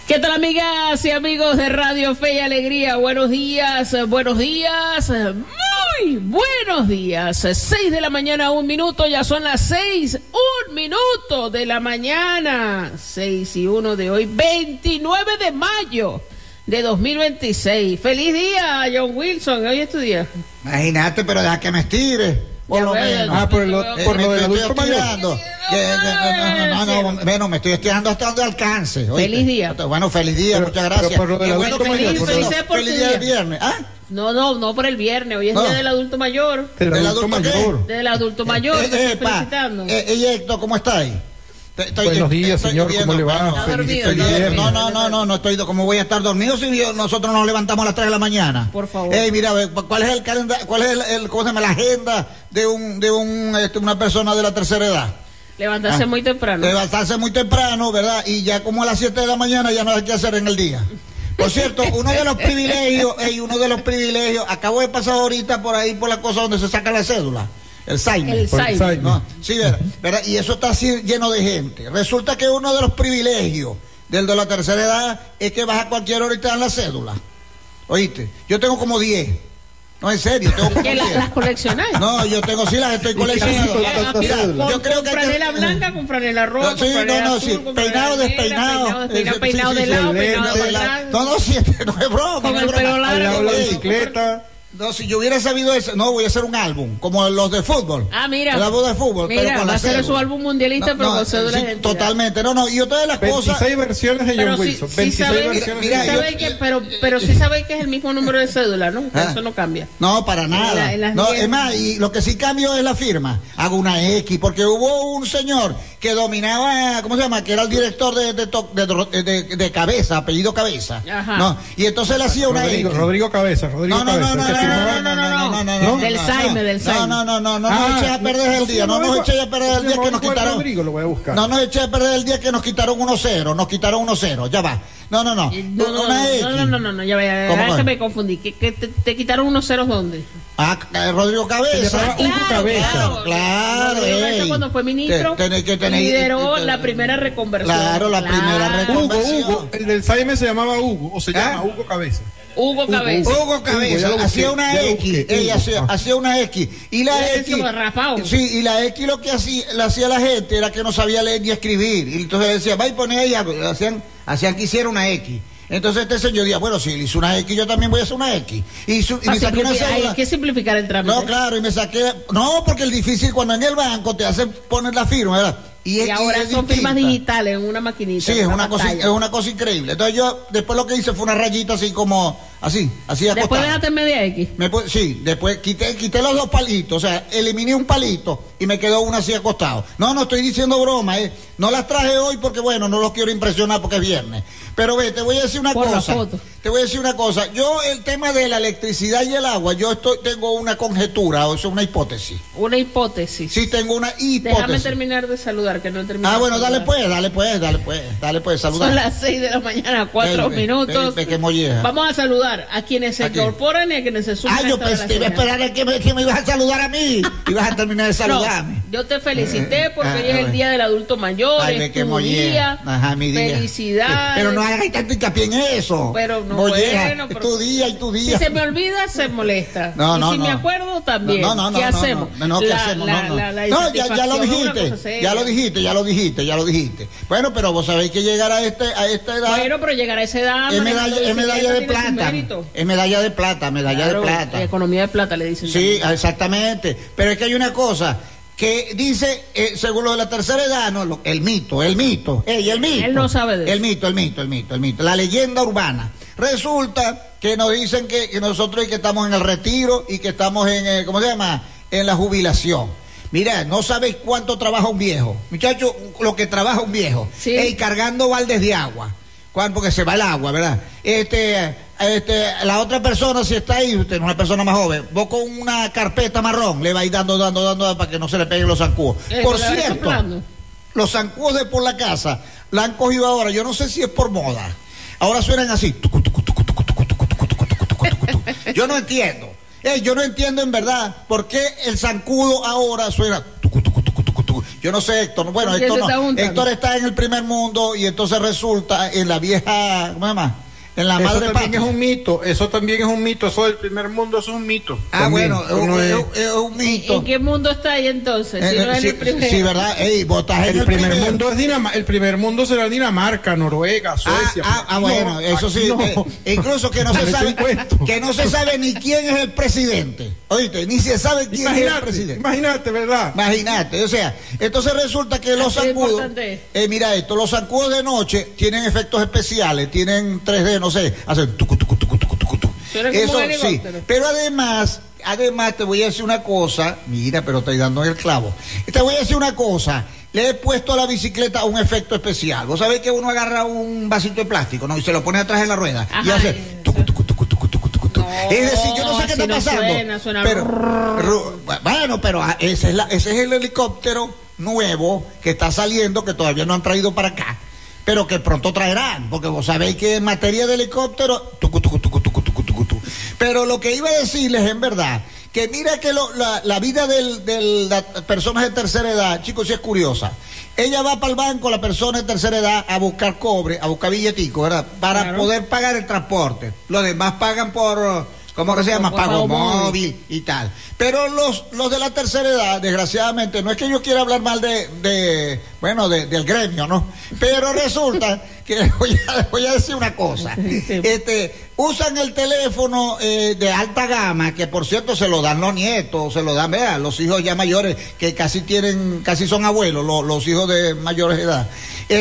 ¿Qué tal, amigas y amigos de Radio Fe y Alegría? Buenos días, muy buenos días. 6 de la mañana, 1 minuto, ya son las 6, 1 minuto de la mañana. 6 y 1 de hoy, 29 de mayo de 2026. Feliz día, John Wilson, hoy es tu día. Imagínate, pero deja que me estire. Por lo menos. Por lo del adulto mayor. Bueno, me estoy estirando hasta donde alcance. ¿Oíste? Feliz día. Bueno, feliz día, muchas gracias. Pero por lo del adulto mayor. Feliz día del viernes. ¿Ah? No por el viernes, hoy es día del adulto mayor. Del adulto mayor. Del adulto mayor, te estoy felicitando. Héctor, ¿cómo estáis? Buenos días, señor, ¿cómo le va? Feliz No estoy, ¿cómo voy a estar dormido si nosotros nos levantamos a las 3 de la mañana? Por favor. Mira, ¿cuál es el calendario, cuál es ¿cómo se llama? La agenda de una persona de la tercera edad? Levantarse muy temprano. Levantarse muy temprano, ¿verdad? Y ya como a las 7 de la mañana ya no hay que hacer en el día. Por cierto, uno de los privilegios, acabo de pasar ahorita por ahí por la cosa donde se saca la cédula. El Saime. ¿No? Sí, ¿verdad? Y eso está así lleno de gente. Resulta que uno de los privilegios del de la tercera edad es que vas a cualquier hora y te dan la cédula. ¿Oíste? Yo tengo como 10. No, en serio, tengo como 10. ¿Las coleccionáis? No, yo tengo, sí, las estoy coleccionando. Yo creo que franela blanca, con franela roja, peinado, despeinado. Peinado de lado, peinado de atrás. No, no es broma. Con el pelo largo. La bicicleta. No, si yo hubiera sabido eso, no, voy a hacer un álbum, como los de fútbol. Ah, mira. El álbum de fútbol, mira, pero con va la a ser su álbum mundialista, pero con cédula de identidad. Totalmente, y otra de las 26 cosas... versiones de John Wilson. 26 versiones. Pero sí sabe que es el mismo número de cédula, ¿no? Eso no cambia. No, para nada. No, es más, y lo que sí cambio es la firma. Hago una X, porque hubo un señor que dominaba, ¿cómo se llama? Que era el director de Cabeza, apellido Cabeza. Ajá. ¿No? Y entonces él hacía una X. Rodrigo Cabeza. No. Del Saime. No eché a perder el día. No nos eché a perder el día que nos quitaron. Rodrigo, lo voy a buscar. No nos eché a perder el día que nos quitaron 1-0. Nos quitaron 1-0. Ya va. No. No, ya va. Que me confundí. ¿Que te quitaron 1-0 dónde? Rodrigo Cabeza. Claro. Cuando fue ministro, lideró la primera reconversión. Claro, la primera reconversión. Hugo, el del Saime se llamaba Hugo, o se llama Hugo Cabeza. Hugo Cabeza hacía una X, ella hacía una X y la X, sí, y la X lo que hacía la gente era que no sabía leer ni escribir, y entonces decía, va y pone ella, hacían que hiciera una X. Entonces este señor decía, bueno, si él hizo una X, yo también voy a hacer una X. Y me saqué una cédula. Hay que simplificar el trámite. No, claro, y me saqué... No, porque el difícil cuando en el banco te hacen poner la firma, ¿verdad? Y ahora son firmas digitales en una maquinita. Sí, es una cosa increíble. Entonces yo, después lo que hice fue una rayita así como... Así acostada. ¿Después dejaste media X? Sí, después quité los 2 palitos, o sea, eliminé un palito y me quedó una así acostado. No estoy diciendo broma, no las traje hoy porque, bueno, no los quiero impresionar porque es viernes. Pero te voy a decir una cosa. Yo, el tema de la electricidad y el agua, tengo una conjetura, o sea, una hipótesis. Una hipótesis. Sí, tengo una hipótesis. Déjame terminar de saludar, que no he terminado. Bueno, dale pues, saludar. Son las 6 de la mañana, 4 minutos. Vamos a saludar a quienes se incorporan y a quienes se suman. Yo pensé, iba a esperar a que me ibas a saludar a mí. Ibas a terminar de saludarme. No, yo te felicité porque hoy es el día del adulto mayor. Es tu día. Ajá, mi día. Felicidades. Pero no hagas tanto hincapié en eso. Pero no, pero tu día y tu día. Si se me olvida, se molesta. Y si me acuerdo, también. ¿Qué hacemos? ¿Qué hacemos? Ya lo dijiste. Bueno, pero vos sabéis que llegar a esta edad. Bueno, pero llegar a esa edad. Es medalla de plata. Es medalla de plata. Economía de plata, le dicen. Sí, exactamente. Pero es que hay una cosa que dice, según lo de la tercera edad, no, el mito. El mito. Él no sabe de eso. El mito. La leyenda urbana. Resulta que nos dicen que nosotros que estamos en el retiro y que estamos en, ¿cómo se llama? En la jubilación. Mira, no sabes cuánto trabaja un viejo. Muchacho, lo que trabaja un viejo. Sí. Cargando baldes de agua. Porque se va el agua, ¿verdad? La otra persona, si está ahí, usted es una persona más joven, vos con una carpeta marrón le vais dando para que no se le peguen los zancudos. Por cierto, los zancudos de por la casa la han cogido ahora, yo no sé si es por moda. Ahora suenan así. Yo no entiendo. Yo no entiendo en verdad por qué el zancudo ahora suena. Yo no sé, Héctor. Bueno, Héctor no. Héctor está en el primer mundo y entonces resulta en la vieja, ¿cómo se llama? En la madre patria. También es un mito, eso también es un mito, eso del primer mundo es un mito. También, es un mito. ¿En qué mundo está ahí entonces? Si no es el primero. Sí, ¿verdad? Vos estás en el primer mundo es el primer mundo será Dinamarca, Noruega, Suecia. Bueno, eso sí. No. Incluso que no se sabe ni quién es el presidente. Oíste, ni se sabe quién es el presidente. Imagínate, ¿verdad? Imagínate, o sea, entonces resulta que los zancudos, mira esto, los zancudos de noche tienen efectos especiales, tienen 3D, no sé, hacen tucu. Eso sí, pero además te voy a decir una cosa, mira, pero estoy dando el clavo. Te voy a decir una cosa, le he puesto a la bicicleta un efecto especial. Vos sabés que uno agarra un vasito de plástico, ¿no? Y se lo pone atrás de la rueda. Ajá, y hace tucu. Es decir, yo no sé qué está pasando. Suena bueno, pero ese es el helicóptero nuevo que está saliendo, que todavía no han traído para acá, pero que pronto traerán, porque vos sabéis que en materia de helicóptero, pero lo que iba a decirles en verdad, que mira que la vida de las personas de tercera edad, chicos, sí es curiosa. Ella va para el banco, la persona de tercera edad, a buscar cobre, a buscar billetico, ¿verdad? Para poder pagar el transporte. Los demás pagan por, ¿cómo que se llama? Pago móvil y tal. Pero los de la tercera edad, desgraciadamente, no es que yo quiera hablar mal del gremio, ¿no? Pero resulta que voy a decir una cosa. Usan el teléfono de alta gama, que por cierto se lo dan los nietos, se lo dan, vean, los hijos ya mayores, que casi son abuelos, los hijos de mayores de edad.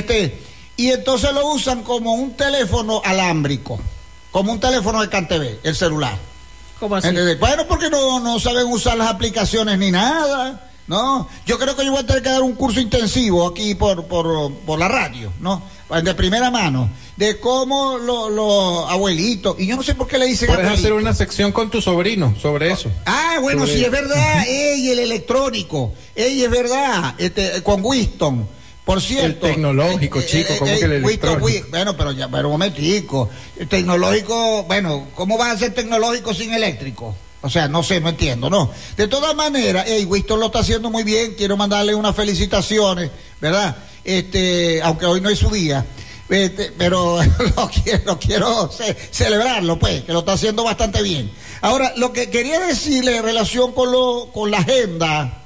Y entonces lo usan como un teléfono alámbrico, como un teléfono de CanTV, el celular. ¿Cómo así? Bueno, porque no saben usar las aplicaciones ni nada, ¿no? Yo creo que yo voy a tener que dar un curso intensivo aquí por la radio, ¿no? De primera mano, de cómo los abuelitos, y yo no sé por qué le dicen puedes hacer una sección con tu sobrino sobre eso. Bueno, sí, es verdad, el electrónico, es verdad, con Winston. Por cierto. El tecnológico, chico, ¿cómo que el electrónico? Bueno, pero un momentico. El tecnológico, ¿cómo va a ser tecnológico sin eléctrico? O sea, no sé, no entiendo, ¿no? De todas maneras, Winston lo está haciendo muy bien, quiero mandarle unas felicitaciones, ¿verdad? Aunque hoy no es su día, pero lo quiero celebrarlo, pues, que lo está haciendo bastante bien. Ahora, lo que quería decirle en relación con la agenda,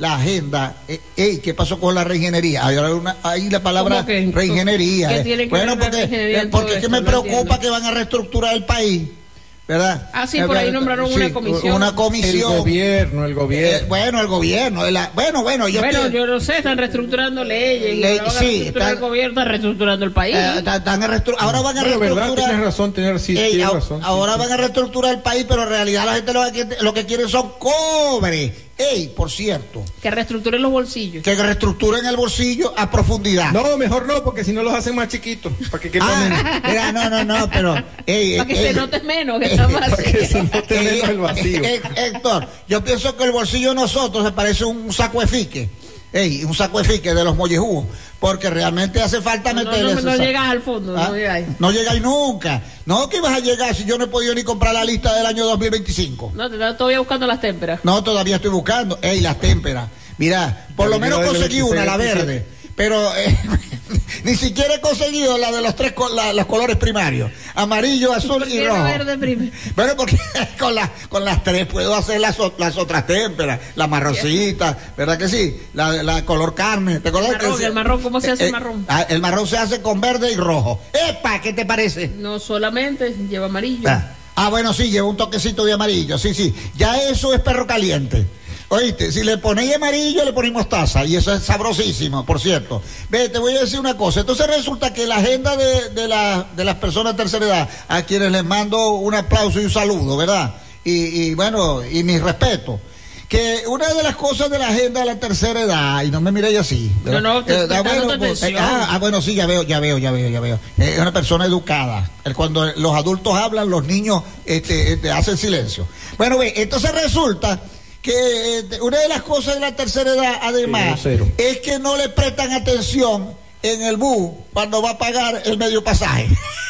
¿qué pasó con la reingeniería? Ahí la palabra reingeniería. ¿Qué tiene que ver porque es que me preocupa que van a reestructurar el país, ¿verdad? Sí, por ahí nombraron una comisión. Una comisión. El gobierno. El gobierno. Yo no sé, están reestructurando leyes. El gobierno está reestructurando el país. Ahora van a reestructurar. ¿Verdad? Tienes razón. Ahora van a reestructurar el país, pero en realidad la gente lo que quiere son cobre. Por cierto. Que reestructuren los bolsillos. Que reestructuren el bolsillo a profundidad. No, mejor no, porque si no los hacen más chiquitos. Para que quepan menos. No, pero. Para que se note menos que está para que se note menos el vacío. Héctor, yo pienso que el bolsillo de nosotros se parece un saco de fique. Un saco de fique de los mollejugos, porque realmente hace falta meterle no llegas al fondo, no llegáis nunca. No, que ibas a llegar si yo no he podido ni comprar la lista del año 2025. No, te estás todavía buscando las témperas. No, todavía estoy buscando. Las témperas. Mira, por lo menos conseguí una, la verde. Pero ni siquiera he conseguido la de los los colores primarios: amarillo, azul y rojo. Verde primero? Bueno, porque con las tres puedo hacer las otras témperas, la marroncita, ¿verdad que sí? La color carne. ¿Te acuerdas? El marrón, ¿cómo se hace el marrón? El marrón se hace con verde y rojo. ¡Epa! ¿Qué te parece? No solamente lleva amarillo. Bueno, sí, lleva un toquecito de amarillo, sí. Ya eso es perro caliente. Oíste, si le ponéis amarillo, le ponemos mostaza, y eso es sabrosísimo, por cierto. Te voy a decir una cosa. Entonces resulta que la agenda de las personas de tercera edad, a quienes les mando un aplauso y un saludo, ¿verdad? Y mi respeto. Que una de las cosas de la agenda de la tercera edad, y no me miréis así, ¿verdad? Sí, ya veo. Es una persona educada. Cuando los adultos hablan, los niños hacen silencio. Entonces resulta que una de las cosas de la tercera edad, además, es que no le prestan atención en el bus cuando va a pagar el medio pasaje.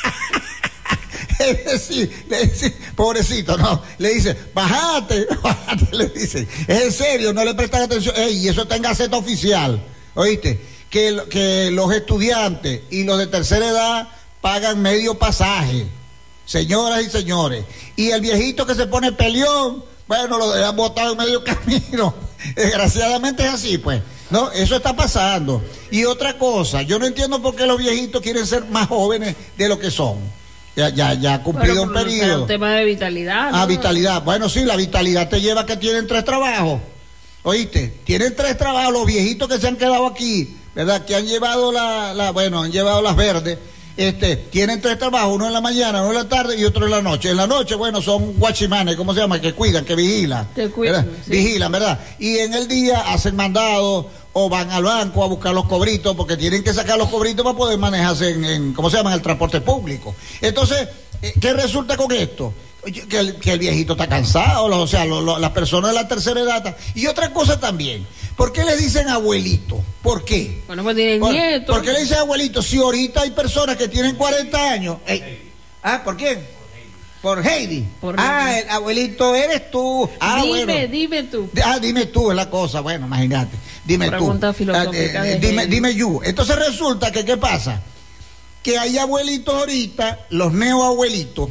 Es decir, pobrecito, no, le dice, bájate, le dice, es en serio, no le prestan atención, y eso está en Gaceta Oficial, ¿oíste? Que los estudiantes y los de tercera edad pagan medio pasaje, señoras y señores. Y el viejito que se pone peleón, bueno, lo dejan botado en medio camino. Desgraciadamente es así, pues. No, eso está pasando. Y otra cosa, yo no entiendo por qué los viejitos quieren ser más jóvenes de lo que son. Ya ha cumplido un periodo. Es un tema de vitalidad, ¿no? Ah, vitalidad. Bueno, sí, la vitalidad te lleva a que tienen 3 trabajos. ¿Oíste? Tienen 3 trabajos. Los viejitos que se han quedado aquí, ¿verdad? Que han llevado han llevado las verdes. Tienen 3 trabajos, uno en la mañana, uno en la tarde y otro en la noche. En la noche, bueno, son guachimanes, ¿cómo se llama? Que cuidan, que vigilan. Te cuidan, sí. Vigilan, ¿verdad? Y en el día hacen mandados o van al banco a buscar los cobritos, porque tienen que sacar los cobritos para poder manejarse en ¿cómo se llama? En el transporte público. Entonces, ¿qué resulta con esto? Que el viejito está cansado, o sea, las personas de la tercera edad. Y otra cosa también, ¿por qué les dicen abuelito? ¿Por qué? Bueno, pues tienen nietos. ¿Por qué le dicen abuelito? Si ahorita hay personas que tienen 40 años. ¿Por qué? Por Heidi. El abuelito eres tú. Dime tú. Dime tú es la cosa. Bueno, imagínate. Dime Pregunta tú. Filosófica Dime you. Entonces resulta que, ¿qué pasa? Que hay abuelitos ahorita, los neoabuelitos,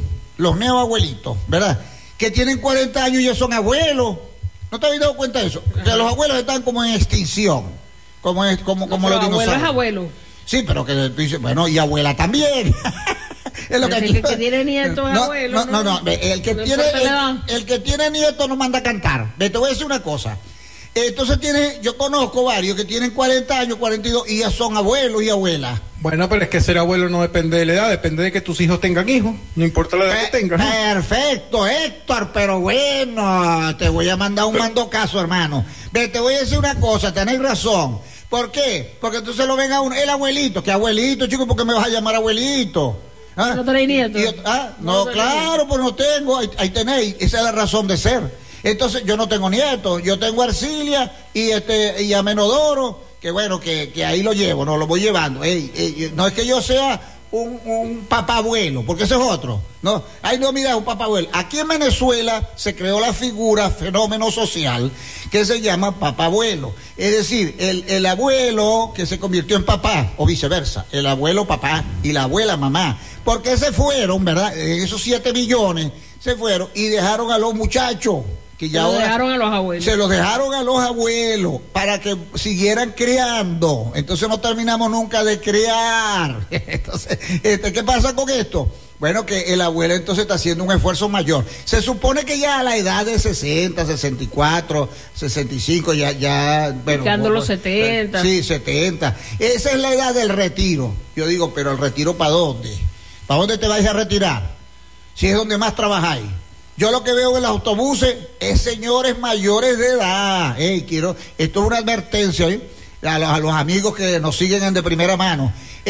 ¿verdad? Que tienen 40 años y ya son abuelos. ¿No te habéis dado cuenta de eso? Que los abuelos están como en extinción. Como los dinosaurios. Abuelo es abuelo. Sí, pero que tú dices, bueno, y abuela también. Es lo el que tiene nietos es abuelo. No. El que tiene nietos no manda a cantar. Te voy a decir una cosa. Entonces yo conozco varios que tienen 40 años, 42 y ya son abuelos y abuelas. Bueno, pero es que ser abuelo no depende de la edad, depende de que tus hijos tengan hijos, no importa la edad que tengan, ¿no? Perfecto, Héctor, pero bueno, te voy a mandar un mandocazo, hermano. Te voy a decir una cosa, tenéis razón. ¿Por qué? Porque entonces lo ven a uno, el abuelito, ¿qué abuelito, chico? ¿Por qué me vas a llamar abuelito? ¿Ah? ¿No tenéis nietos? No, claro, pues no tengo, ahí tenéis, esa es la razón de ser. Entonces yo no tengo nietos, yo tengo a Arcilia y a Menodoro, que bueno, que ahí lo llevo, no lo voy llevando. No es que yo sea un papá abuelo, porque ese es otro, ¿no? Ay, no, mira, un papá abuelo. Aquí en Venezuela se creó la figura, fenómeno social, que se llama papá abuelo. Es decir, el abuelo que se convirtió en papá, o viceversa, el abuelo papá y la abuela mamá. Porque se fueron, ¿verdad? Esos 7 millones se fueron y dejaron a los muchachos. Que ya dejaron a los abuelos. Se los dejaron a los abuelos para que siguieran creando. Entonces no terminamos nunca de crear. Entonces, ¿qué pasa con esto? Bueno, que el abuelo entonces está haciendo un esfuerzo mayor. Se supone que ya a la edad de 60, 64, 65, bueno, los 70. Sí, 70. Esa es la edad del retiro. Yo digo, pero ¿el retiro para dónde? ¿Para dónde te vais a retirar? Si es donde más trabajáis. Yo lo que veo en los autobuses es señores mayores de edad. Esto es una advertencia, a los amigos que nos siguen de primera mano.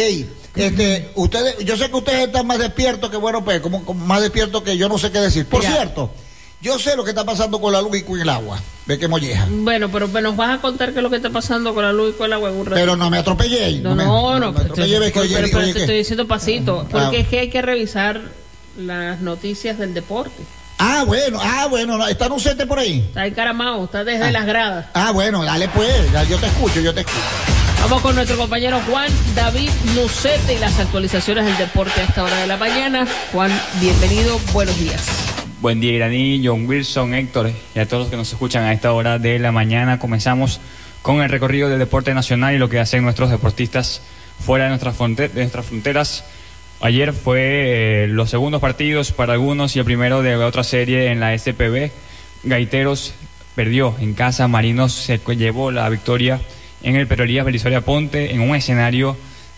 Ustedes, yo sé que ustedes están más despiertos que, bueno, pues, como más despiertos que yo no sé qué decir. Por cierto, yo sé lo que está pasando con la luz y con el agua. Ve que molleja. Bueno, pero nos vas a contar qué es lo que está pasando con la luz y con el agua en un rato. Pero no me atropelléis. No me atropelléis. Pero te estoy diciendo pasito, porque es que hay que revisar las noticias del deporte. Bueno, no, ¿está Nucete por ahí? Está encaramado, está desde las gradas. Bueno, dale pues, yo te escucho. Vamos con nuestro compañero Juan David Nucete y las actualizaciones del deporte a esta hora de la mañana. Juan, bienvenido, buenos días. Buen día, Iraní, John Wilson, Héctor y a todos los que nos escuchan a esta hora de la mañana. Comenzamos con el recorrido del deporte nacional y lo que hacen nuestros deportistas fuera de nuestras fronteras. Ayer fue los segundos partidos para algunos y el primero de otra serie en la SPB. Gaiteros perdió en casa, Marinos se llevó la victoria en el Perolías Belisario Aponte en un escenario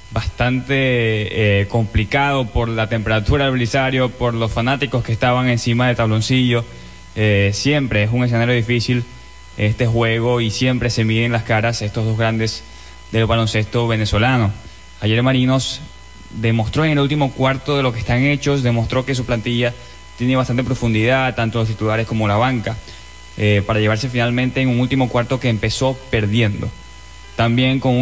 bastante complicado por la temperatura del Belisario, por los fanáticos que estaban encima del tabloncillo. Siempre es un escenario difícil este juego y siempre se miden las caras estos dos grandes del baloncesto venezolano. Ayer Marinos demostró en el último cuarto de lo que están hechos, demostró que su plantilla tiene bastante profundidad, tanto los titulares como la banca, para llevarse finalmente en un último cuarto que empezó perdiendo. También con